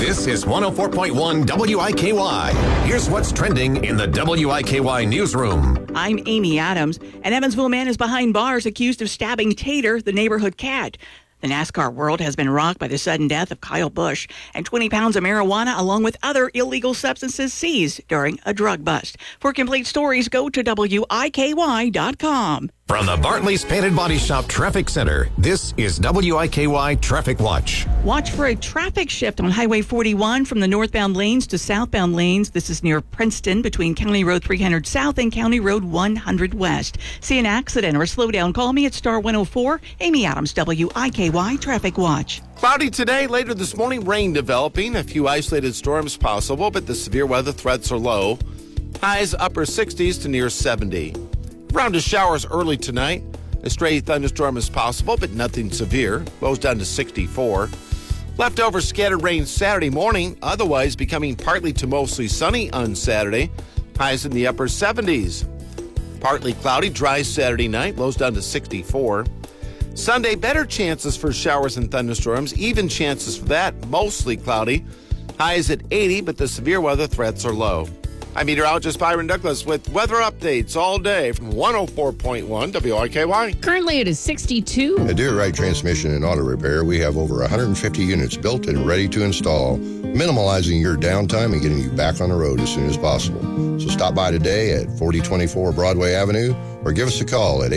This is 104.1 WIKY. Here's what's trending in the WIKY newsroom. I'm Amy Adams. An Evansville man is behind bars accused of stabbing Tater, the neighborhood cat. The NASCAR world has been rocked by the sudden death of Kyle Busch and 20 pounds of marijuana along with other illegal substances seized during a drug bust. For complete stories, go to WIKY.com. From the Bartley's Painted Body Shop Traffic Center, this is WIKY Traffic Watch. Watch for a traffic shift on Highway 41 from the northbound lanes to southbound lanes. This is near Princeton between County Road 300 South and County Road 100 West. See an accident or slow down, call me at star 104. Amy Adams, WIKY Traffic Watch. Cloudy today, later this morning, rain developing. A few isolated storms possible, but the severe weather threats are low. Highs upper 60s to near 70. Round of showers early tonight. A stray thunderstorm is possible, but nothing severe. Lows down to 64. Leftover scattered rain Saturday morning, otherwise becoming partly to mostly sunny on Saturday. Highs in the upper 70s. Partly cloudy, dry Saturday night. Lows down to 64. Sunday, better chances for showers and thunderstorms. Even chances for that. Mostly cloudy. Highs at 80, but the severe weather threats are low. I'm meteorologist Byron Douglas with weather updates all day from 104.1 WIKY. Currently, it is 62. At Do It Right Transmission and Auto Repair, we have over 150 units built and ready to install, minimalizing your downtime and getting you back on the road as soon as possible. So stop by today at 4024 Broadway Avenue or give us a call at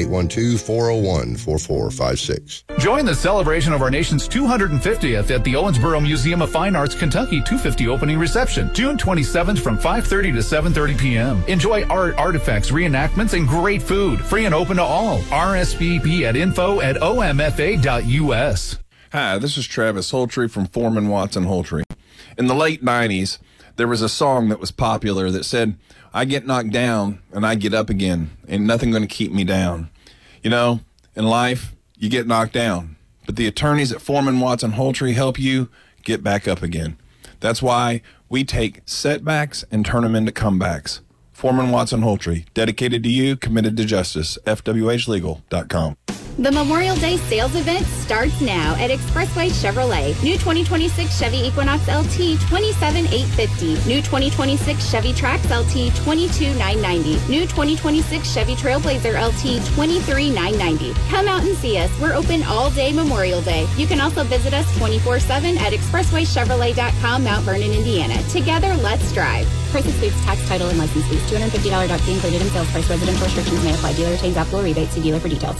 812-401-4456. Join the celebration of our nation's 250th at the Owensboro Museum of Fine Arts Kentucky 250 opening reception, June 27th from 5:30 to 7:30 p.m. Enjoy art, artifacts, reenactments, and great food. Free and open to all. RSVP at info@omfa.us. Hi, this is Travis Holtree from Foreman Watson Holtree. In the late 90s, there was a song that was popular that said, I get knocked down and I get up again. Ain't nothing going to keep me down. You know, in life, you get knocked down, but the attorneys at Foreman Watson Holtree help you get back up again. That's why we take setbacks and turn them into comebacks. Foreman Watson Holtree, dedicated to you, committed to justice. FWHlegal.com. The Memorial Day sales event starts now at Expressway Chevrolet. New 2026 Chevy Equinox LT, $27,850. New 2026 Chevy Trax LT, $22,990. New 2026 Chevy Trailblazer LT, $23,990. Come out and see us. We're open all day Memorial Day. You can also visit us 24/7 at expresswaychevrolet.com, Mount Vernon, Indiana. Together, let's drive. Price excludes tax, title, and license fees. $250 doc fee included in sales price. Residential restrictions may apply. Dealer retains applicable rebates. See dealer for details.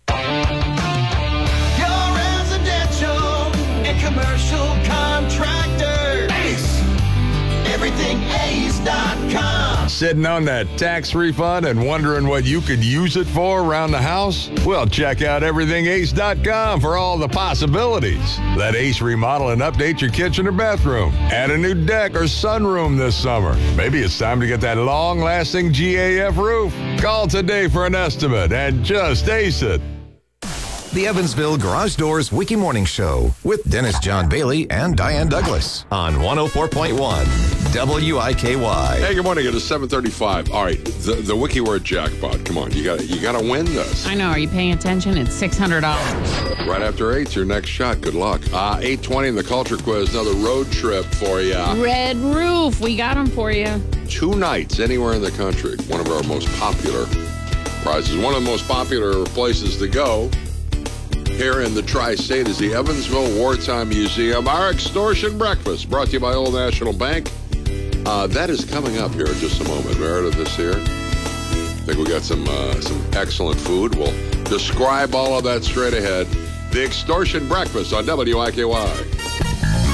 Your residential and commercial contractor. Ace. Everything Ace.com. Sitting on that tax refund and wondering what you could use it for around the house? Well, check out everythingace.com for all the possibilities. Let Ace remodel and update your kitchen or bathroom. Add a new deck or sunroom this summer. Maybe it's time to get that long-lasting GAF roof. Call today for an estimate and just ace it. The Evansville Garage Doors Wiki Morning Show with Dennis John Bailey and Diane Douglas on 104.1 WIKY. Hey, good morning. It is 7:35. All right, the wiki word jackpot. Come on, you gotta win this. I know. Are you paying attention? It's $600. Right after 8's your next shot. Good luck. 8:20 in the culture quiz. Another road trip for you. Red Roof. We got them for you. 2 nights anywhere in the country. One of our most popular prizes. One of the most popular places to go here in the Tri-State is the Evansville Wartime Museum. Our extortion breakfast brought to you by Old National Bank. That is coming up here in just a moment. Meredith is here. I think we got some excellent food. We'll describe all of that straight ahead. The extortion breakfast on WIKY.